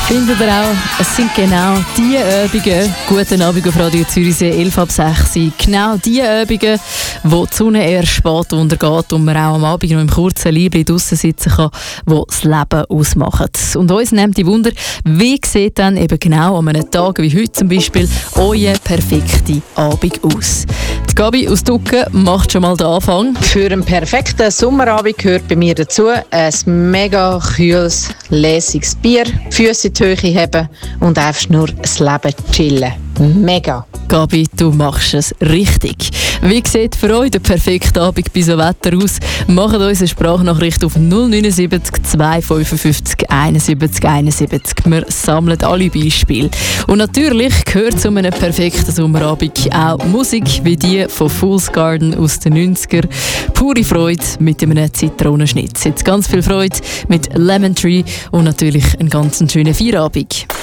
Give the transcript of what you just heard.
Findet ihr auch, es sind genau die Übungen, guten Abend auf Radio Zürichsee, 11 ab 6 Uhr, genau die Übungen, wo die Sonne erst spät untergeht und man auch am Abend noch im kurzen Liebli draussen sitzen kann, wo das Leben ausmacht. Und uns nimmt die Wunder, wie sieht dann eben genau an einem Tag wie heute zum Beispiel euer perfekter Abend aus? Die Gabi aus Ducken macht schon mal den Anfang. Für einen perfekten Sommerabend gehört bei mir dazu ein mega kühles, lässiges Bier, Füße in die Höhe haben und einfach nur das Leben chillen. Mega! Gabi, du machst es richtig. Wie sieht für euch der perfekte Abend bei so Wetter aus? Macht uns eine Sprachnachricht auf 079 255 71 71. Wir sammeln alle Beispiele. Und natürlich gehört zu einem perfekten Sommerabend auch Musik wie die von Fool's Garden aus den 90er. Pure Freude mit einem Zitronenschnitz. Jetzt ganz viel Freude mit Lemon Tree und natürlich einen ganz schönen Feierabend.